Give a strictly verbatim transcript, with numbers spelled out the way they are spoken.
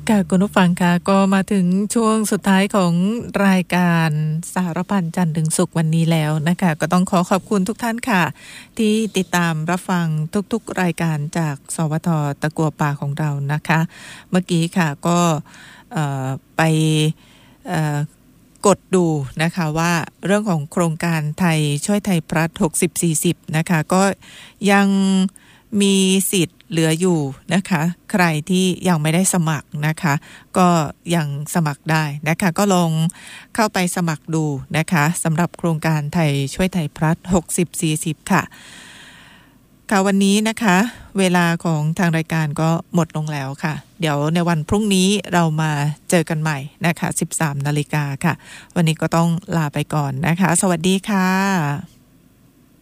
ค่ะคุณผู้ฟังค่ะก็มาถึงช่วงสุดท้ายของรายการสารพันจันทร์ถึงศุกร์วันนี้แล้วนะคะก็ต้องขอขอบคุณทุกท่านค่ะที่ติดตามรับฟังทุกๆรายการจากสวทตะกัวป่าของเรานะคะเมื่อกี้ค่ะก็ไปกดดูนะคะว่าเรื่องของโครงการไทยช่วยไทยพลัสหกสิบ สี่สิบนะคะก็ยังมีสิทธิ์เหลืออยู่นะคะใครที่ยังไม่ได้สมัครนะคะก็ยังสมัครได้นะคะก็ลองเข้าไปสมัครดูนะคะสำหรับโครงการไทยช่วยไทยพลัสหกสิบ สี่สิบค่ะค่ะวันนี้นะคะเวลาของทางรายการก็หมดลงแล้วค่ะเดี๋ยวในวันพรุ่งนี้เรามาเจอกันใหม่นะคะ สิบสามนาฬิกา นค่ะวันนี้ก็ต้องลาไปก่อนนะคะสวัสดีค่ะ